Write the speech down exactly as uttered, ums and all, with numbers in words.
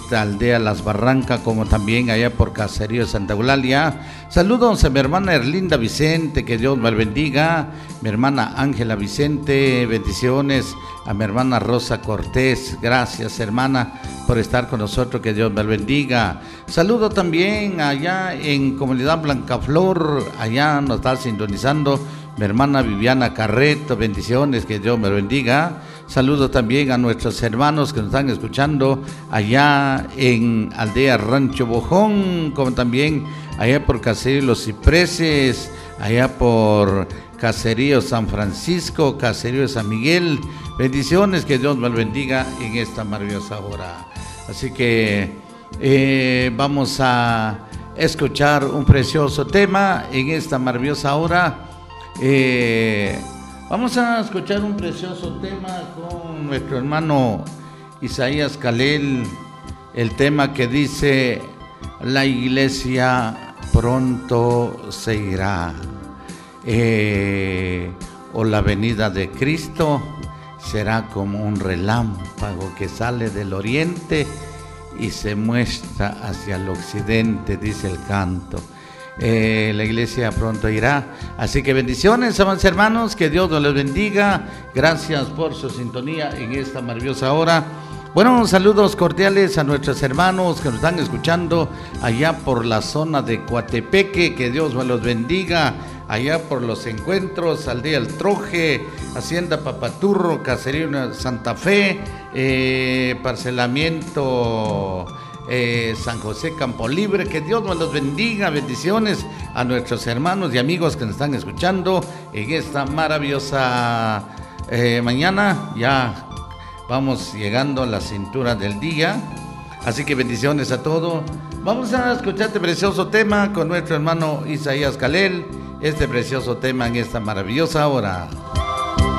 Aldea Las Barrancas, como también allá por Caserío Santa Eulalia. Saludos a mi hermana Erlinda Vicente, que Dios me bendiga. Mi hermana Ángela Vicente, bendiciones. A mi hermana Rosa Cortés, gracias hermana por estar con nosotros, que Dios me bendiga. Saludo también allá en Comunidad Blancaflor, allá nos está sintonizando mi hermana Viviana Carreto, bendiciones, que Dios me bendiga. Saludo también a nuestros hermanos que nos están escuchando allá en Aldea Rancho Bojón, como también allá por Caserío Los Cipreses, allá por Caserío San Francisco, Caserío San Miguel. Bendiciones, que Dios me bendiga en esta maravillosa hora. Así que eh, vamos a escuchar un precioso tema en esta maravillosa hora. Eh, vamos a escuchar un precioso tema con nuestro hermano Isaías Calel, el tema que dice: la iglesia pronto se irá, eh, o la venida de Cristo será como un relámpago que sale del oriente y se muestra hacia el occidente, dice el canto. Eh, la iglesia pronto irá. Así que bendiciones, amados hermanos, que Dios los bendiga. Gracias por su sintonía en esta maravillosa hora. Bueno, saludos cordiales a nuestros hermanos que nos están escuchando allá por la zona de Coatepeque, que Dios me los bendiga. Allá por los encuentros, Aldea El Troje, Hacienda Papaturro, Caserío Santa Fe, eh, Parcelamiento Eh, San José Campo Libre, que Dios nos los bendiga. Bendiciones a nuestros hermanos y amigos que nos están escuchando en esta maravillosa eh, mañana. Ya vamos llegando a la cintura del día, así que bendiciones a todos. Vamos a escuchar este precioso tema con nuestro hermano Isaías Calel, este precioso tema en esta maravillosa hora.